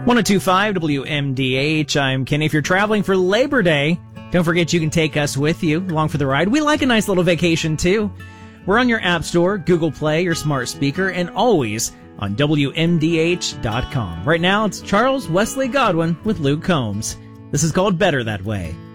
1025 WMDH. I'm Kenny. If you're traveling for Labor Day, don't forget you can take us with you along for the ride. We like a nice little vacation too. We're on your App Store, Google Play, your smart speaker, and always on WMDH.com. Right now, it's Charles Wesley Godwin with Luke Combs. This is called Better That Way.